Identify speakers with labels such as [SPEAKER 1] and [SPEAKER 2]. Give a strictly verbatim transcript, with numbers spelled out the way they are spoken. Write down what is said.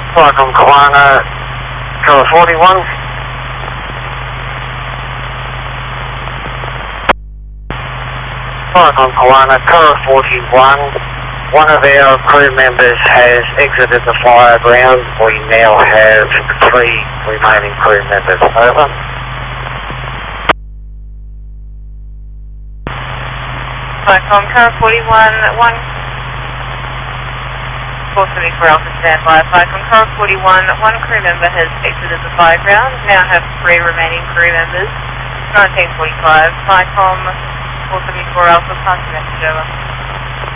[SPEAKER 1] Welcome, Kawana, Cover forty-one. Welcome, Kawana, Cover forty-one. One of our crew members has exited the fire ground. We now have three remaining crew members. Over.
[SPEAKER 2] Welcome, Cover forty-one, one. four seventy-four Alpha standby. Welcome, Cover forty-one, one crew member has exited the fire ground. Now have three remaining crew members. nineteen forty-five, Welcome, four seventy-four Alpha, pass the message over.